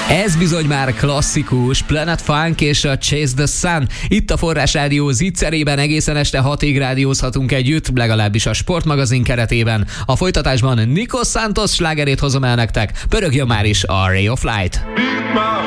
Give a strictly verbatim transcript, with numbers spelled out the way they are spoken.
Ez bizony már klasszikus, Planet Funk és a Chase the Sun. Itt a Forrás Rádió zicserében egészen este hatig rádiózhatunk együtt, legalábbis a sportmagazin keretében. A folytatásban Nico Santos slágerét hozom el nektek, pörögjön már is a Ray of Light.